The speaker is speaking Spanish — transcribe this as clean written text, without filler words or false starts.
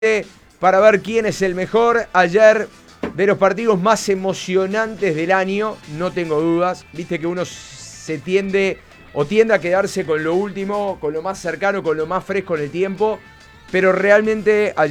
para ver quién es el mejor. Ayer, de los partidos más emocionantes del año, no tengo dudas. Viste que uno se tiende a quedarse con lo último, con lo más cercano, con lo más fresco en el tiempo. Pero realmente ayer